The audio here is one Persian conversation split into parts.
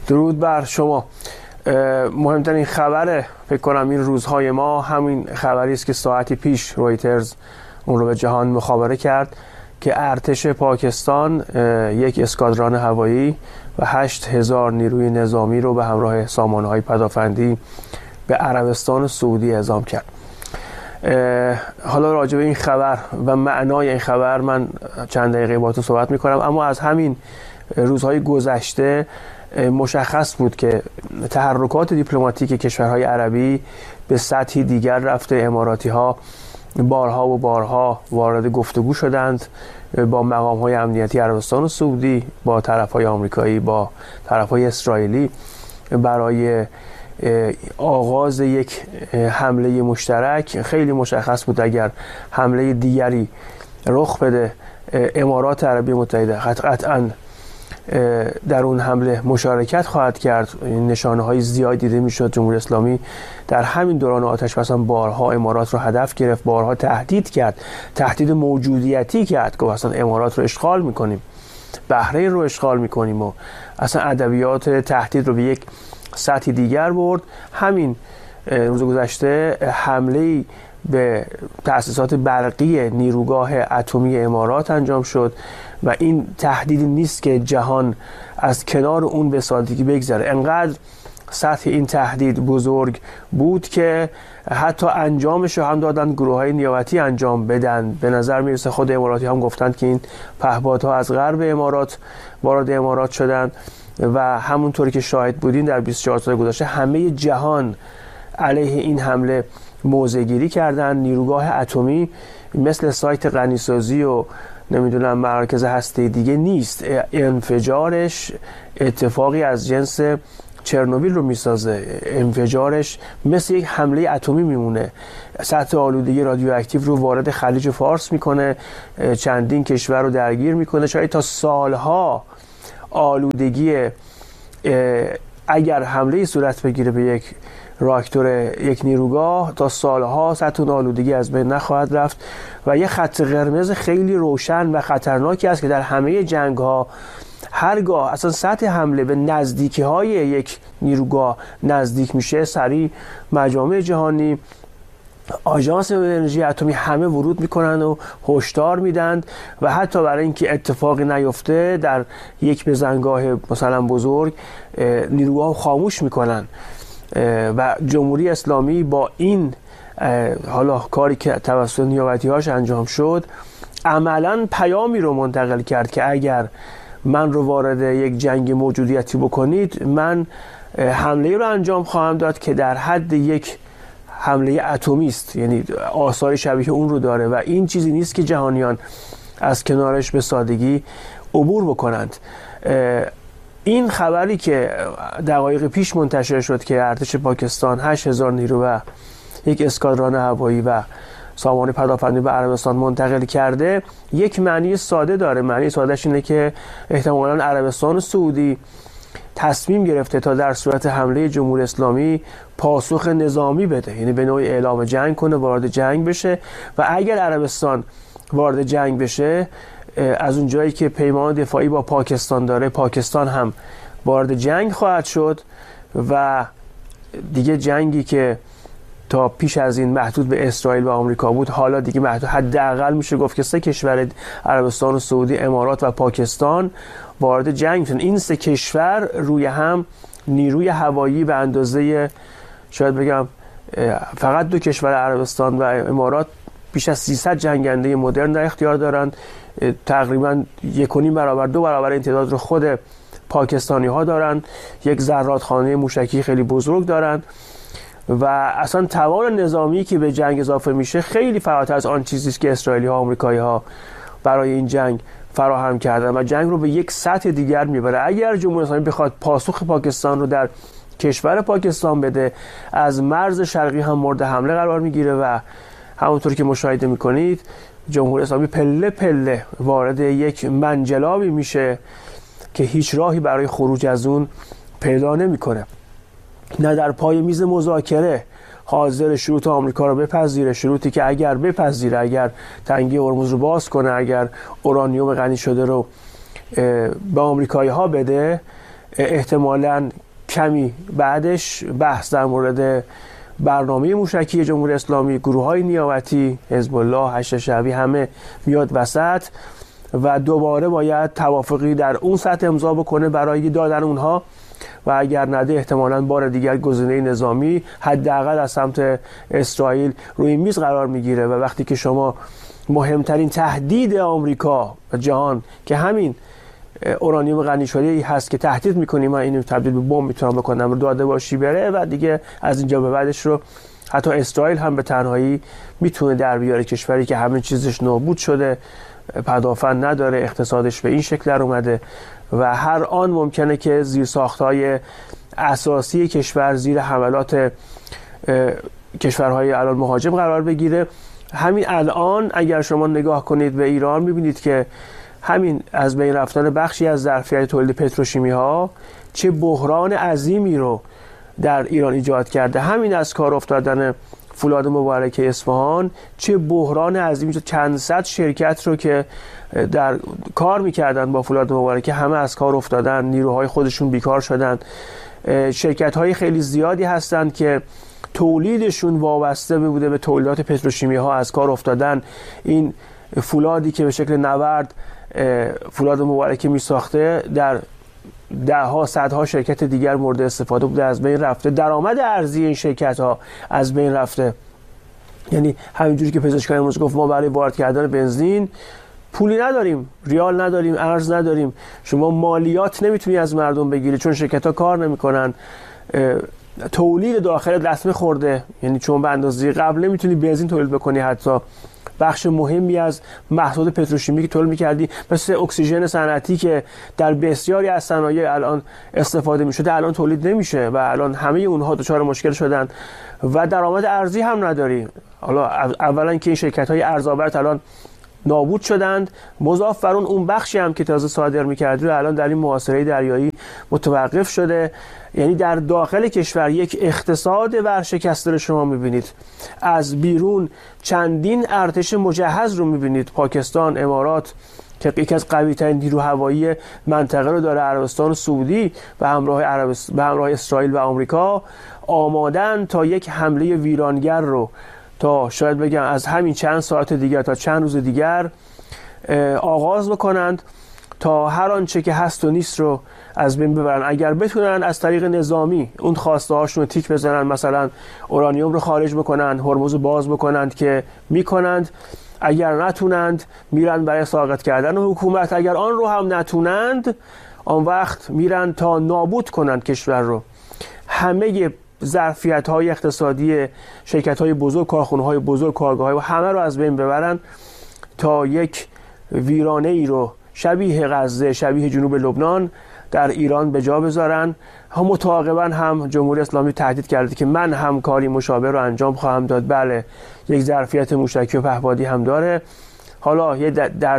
درود بر شما. مهمترین خبر فکر کنم این روزهای ما همین خبری است که ساعتی پیش رویترز اون رو به جهان مخابره کرد که ارتش پاکستان یک اسکادران هوایی و 8000 نیروی نظامی رو به همراه سامانه‌های پدافندی به عربستان سعودی اعزام کرد. حالا راجع به این خبر و معنای این خبر من چند دقیقه باهاتون صحبت می‌کنم، اما از همین روزهای گذشته مشخص بود که تحرکات دیپلماتیک کشورهای عربی به سطحی دیگر رفته. اماراتی‌ها بارها و بارها وارد گفتگو شدند با مقام‌های امنیتی عربستان و سعودی، با طرف‌های آمریکایی، با طرف‌های اسرائیلی برای آغاز یک حمله مشترک. خیلی مشخص بود اگر حمله دیگری رخ بده امارات عربی متحده قطعاً در اون حمله مشارکت خواهد کرد. نشانه‌های زیاد دیده می‌شد. جمهوری اسلامی در همین دوران آتش بس بارها امارات رو هدف گرفت، بارها تهدید کرد، تهدید موجودیتی کرد، گفت اصلا امارات رو اشغال می‌کنیم، بحرین رو اشغال می‌کنیم و اصلا ادبیات تهدید رو به یک سطح دیگر برد. همین روز گذشته حمله‌ای به تأسیسات برقی نیروگاه اتمی امارات انجام شد و این تهدیدی نیست که جهان از کنار اون به سادگی بگذره. انقدر سطح این تهدید بزرگ بود که حتی انجامش رو هم دادن گروه‌های نیابتی انجام بدن. به نظر میرسه خود اماراتی هم گفتند که این پهپادها از غرب امارات وارد امارات شدن و همونطوری که شاهد بودین در 24 سال گذشته همه جهان علیه این حمله موضع‌گیری کردن. نیروگاه اتمی مثل سایت غنیسازی و نمیدونم مراکز هسته دیگه نیست. انفجارش اتفاقی از جنس چرنوبیل رو میسازه. انفجارش مثل یک حمله اتمی میمونه. سطح آلودگی رادیواکتیو رو وارد خلیج فارس میکنه، چندین کشور رو درگیر میکنه. شاید تا سالها آلودگی اگر حمله صورت بگیره به یک راکتور یک نیروگاه، تا سالها سطح آلودگی از بین نخواهد رفت و یه خط قرمز خیلی روشن و خطرناکی است که در همه جنگ‌ها هرگاه اصلا سطح حمله به نزدیکی‌های یک نیروگاه نزدیک میشه، سریع مجامع جهانی، آژانس انرژی اتمی همه ورود میکنن و هشدار میدن و حتی برای اینکه اتفاقی نیفته در یک بزنگاه مثلا بزرگ نیروگاه خاموش میکنن. و جمهوری اسلامی با این حالا کاری که توسط نیابتی‌هاش انجام شد عملاً پیامی رو منتقل کرد که اگر من رو وارد یک جنگ موجودیتی بکنید، من حمله رو انجام خواهم داد که در حد یک حمله اتمی است، یعنی آثار شبیه اون رو داره و این چیزی نیست که جهانیان از کنارش به سادگی عبور بکنند. این خبری که دقایق پیش منتشر شد که ارتش پاکستان 8000 نیرو و یک اسکادران هوایی و سامان پدافندی به عربستان منتقل کرده یک معنی ساده داره. معنی سادهش اینه که احتمالاً عربستان سعودی تصمیم گرفته تا در صورت حمله جمهوری اسلامی پاسخ نظامی بده، یعنی به نوعی اعلام جنگ کنه، وارد جنگ بشه و اگر عربستان وارد جنگ بشه، از اون جایی که پیمان دفاعی با پاکستان داره، پاکستان هم وارد جنگ خواهد شد و دیگه جنگی که تا پیش از این محدود به اسرائیل و آمریکا بود، حالا دیگه محدود، حداقل میشه گفت که 3 کشور عربستان و سعودی، امارات و پاکستان وارد جنگ میشن. این 3 کشور روی هم نیروی هوایی به اندازه شاید بگم فقط 2 کشور عربستان و امارات بیش از 300 جنگنده مدرن در اختیار دارند. تقریبا 1.5 برابر 2 برابر این تعداد رو خود پاکستانی ها دارند. یک زرادخانه موشکی خیلی بزرگ دارند و اصلا توان نظامی که به جنگ اضافه میشه خیلی فراتر از آن چیزی است که اسرائیلی ها، آمریکایی ها برای این جنگ فراهم کردن و جنگ رو به یک سطح دیگر میبره. اگر جمهوری اسلامی بخواد پاسخ پاکستان رو در کشور پاکستان بده، از مرز شرقی هم مورد حمله قرار میگیره و همونطور که مشاهده میکنید جمهوری اسلامی پله پله وارد یک منجلابی میشه که هیچ راهی برای خروج از اون پیدا نمیکنه. نه در پای میز مذاکره حاضر شروط آمریکا رو بپذیره، شروطی که اگر بپذیره، اگر تنگی هرمز رو باز کنه، اگر اورانیوم غنی شده رو به آمریکایی ها بده، احتمالاً کمی بعدش بحث در مورد برنامه موشکی جمهوری اسلامی، گروه‌های نیابتی، حزب الله، هشت شعبی همه میاد وسط و دوباره باید توافقی در اون سطح امضا بکنه برای دادن اونها و اگر نده احتمالاً بار دیگر گزینه نظامی حداقل از سمت اسرائیل روی میز قرار میگیره. و وقتی که شما مهمترین تهدید آمریکا و جهان که همین اورانیوم غنی شده ای هست که تهدید میکنی من اینو تبدیل به بمب میتونم بکنم داده باشی بره و دیگه از اینجا به بعدش رو حتی اسرائیل هم به تنهایی میتونه در بیاره، کشوری که همه چیزش نابود شده، پدافند نداره، اقتصادش به این شکل در اومده و هر آن ممکنه که زیرساخت‌های اساسی کشور زیر حملات کشورهای الان مهاجم قرار بگیره. همین الان اگر شما نگاه کنید به ایران میبینید که همین از بین رفتن بخشی از ظرفیت تولید پتروشیمی ها چه بحران عظیمی رو در ایران ایجاد کرده. همین از کار افتادن فولاد مبارکه اصفهان چه بحران عظیمی، چند صد شرکت رو که در کار میکردن با فولاد مبارکه همه از کار افتادن، نیروهای خودشون بیکار شدن. شرکت های خیلی زیادی هستند که تولیدشون وابسته بوده به تولیدات پتروشیمی ها از کار افتادن. این فولادی که به شکل نورد فولاد مبارکه می ساخته در دهها صدها شرکت دیگر مورد استفاده بوده، از بین رفته. درآمد ارزی این شرکت ها از بین رفته. یعنی همینجوری که پزشکان امروز گفت ما برای وارد کردن بنزین پولی نداریم، ریال نداریم، ارز نداریم، شما مالیات نمیتونی از مردم بگیری چون شرکت ها کار نمیکنن، تولید داخل دستمه خورده، یعنی چون به اندازه قبل نمیتونی بنزین تولید بکنی، حتی بخش مهمی از محصول پتروشیمی که تولید می‌کردی مثل اکسیژن صنعتی که در بسیاری از صنایع الان استفاده می‌شده الان تولید نمیشه و الان همه اونها دچار مشکل شدن و درآمد ارزی هم نداری. حالا اولا که این شرکت‌های ارزآور الان نابود شدند، مضاف بر اون بخشی هم که تازه صادر می‌کردی و الان در این محاصره دریایی متوقف شده. یعنی در داخل کشور یک اقتصاد ورشکسته رو شما می‌بینید، از بیرون چندین ارتش مجهز رو می‌بینید. پاکستان، امارات که یکی از قوی‌ترین نیرو هوایی منطقه رو داره، عربستان سعودی به همراه اسرائیل و آمریکا آمادن تا یک حمله ویرانگر رو تا شاید بگم از همین چند ساعت دیگر تا چند روز دیگر آغاز بکنند تا هر آنچه که هست و نیست رو از بین ببرن. اگر بتونن از طریق نظامی اون خواسته هاشون رو تیک بزنن، مثلا اورانیوم رو خارج بکنن، هرمز باز بکنند که میکنند، اگر نتونند میرن برای ساقط کردن حکومت، اگر آن رو هم نتونند آن وقت میرن تا نابود کنند کشور رو. همه ظرفیت‌های اقتصادی شرکت‌های بزرگ، کارخانه‌های بزرگ، کارگاه‌های و همه رو از بین ببرن تا یک ویرانه‌ای رو شبیه غزه، شبیه جنوب لبنان در ایران به جا بذارن. هم متعاقباً هم جمهوری اسلامی تهدید کرده که من هم کاری مشابه رو انجام خواهم داد. بله، یک ظرفیت موشکی و پهپادی هم داره، حالا یه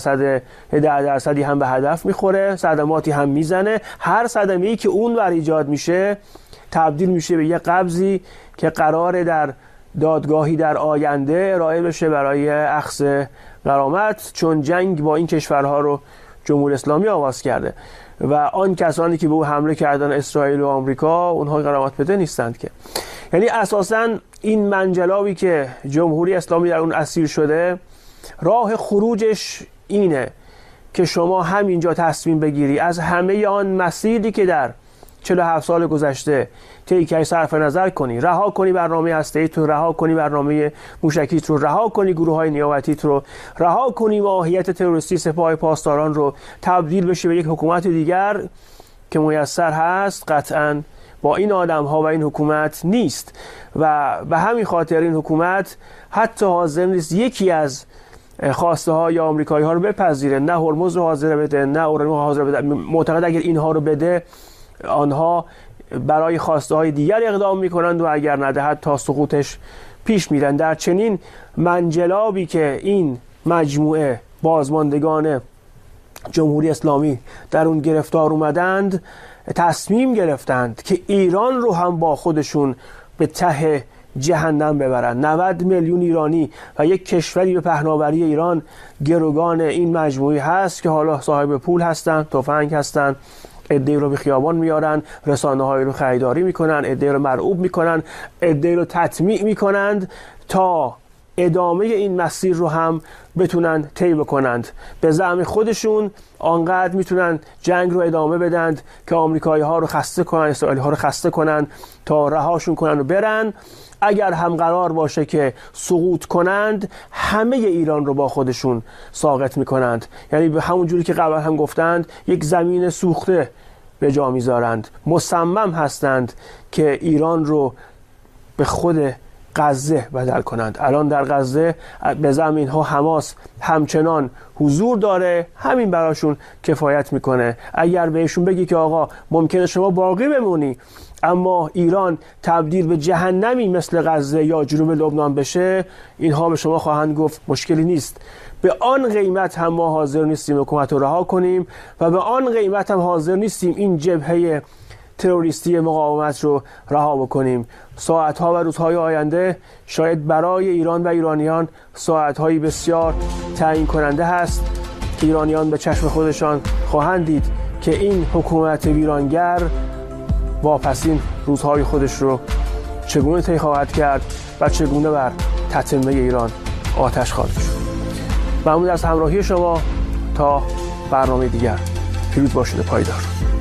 درصدی هم به هدف میخوره، صدماتی هم میزنه. هر صدمه‌ای که اون ور ایجاد میشه تبدیل میشه به یه قبضی که قراره در دادگاهی در آینده ارائه بشه برای اخذ غرامت، چون جنگ با این کشورها رو جمهوری اسلامی آغاز کرده و آن کسانی که به او حمله کردن، اسرائیل و آمریکا، اونها غرامت بده نیستند که. یعنی اساساً این منجلابی که جمهوری اسلامی در اون اسیر شده، راه خروجش اینه که شما همینجا تصمیم بگیری از همه آن مسیری که در 47 سال گذشته تیکه صرف نظر کنی، رها کنی برنامه هسته‌ایت رو، رها کنی برنامه موشکیت رو، رها کنی گروه‌های نیابتیت رو، رها کنی ماهیت تروریستی سپاه پاسداران رو، تبدیل بشی به یک حکومت دیگر که میسر هست قطعاً با این آدم‌ها و این حکومت نیست و به همین خاطر این حکومت حتی حاضر نیست یکی از خواسته های آمریکایی ها رو بپذیره، نه هرمز رو حاضر بده، نه اورانیوم حاضر بده. معتقد اگر اینها رو بده آنها برای خواسته های دیگر اقدام میکنند و اگر ندهد تا سقوطش پیش میرن. در چنین منجلابی که این مجموعه بازماندگان جمهوری اسلامی در اون گرفتار اومدند، تصمیم گرفتند که ایران رو هم با خودشون به ته جهنم ببرن. 90 میلیون ایرانی و یک کشوری به پهناوری ایران گروگان این مجموعه هست که حالا صاحب پول هستند، تفنگ هستند، عده‌ای رو به خیابان میارن، رسانه‌های رو خریداری میکنن، عده‌ای رو مرعوب میکنن، عده‌ای رو تطمیع میکنند تا ادامه این مسیر رو هم بتونن طی بکنند. به زعم خودشون آنقدر میتونن جنگ رو ادامه بدند که آمریکایی ها رو خسته کنن، اسرائیلی ها رو خسته کنن تا رهاشون کنن و برن. اگر هم قرار باشه که سقوط کنند، همه ایران رو با خودشون ساقط میکنند. یعنی به همون جوری که قبلا هم گفتند، یک زمین سوخته به جا میذارند. مصمم هستند که ایران رو به خود غزه بدل کنند. الان در غزه به زعم اینها حماس همچنان حضور داره، همین براشون کفایت میکنه. اگر بهشون بگی که آقا ممکنه شما باقی بمونی اما ایران تبدیل به جهنمی مثل غزه یا جنوب لبنان بشه، اینها به شما خواهند گفت مشکلی نیست. به آن قیمت هم ما حاضر نیستیم حکومت رو رها کنیم و به آن قیمت هم حاضر نیستیم این جبهه تروریستی مقاومت رو رها بکنیم. ساعتها و روزهای آینده شاید برای ایران و ایرانیان ساعتهایی بسیار تعیین کننده هست که ایرانیان به چشم خودشان خواهند دید که این حکومت ویرانگر واپسین روزهای خودش رو چگونه طی خواهد کرد و چگونه بر تتمه ایران آتش خواهد شد. ممنون از همراهی شما. تا برنامه دیگر، پیروز باشید و پایدار.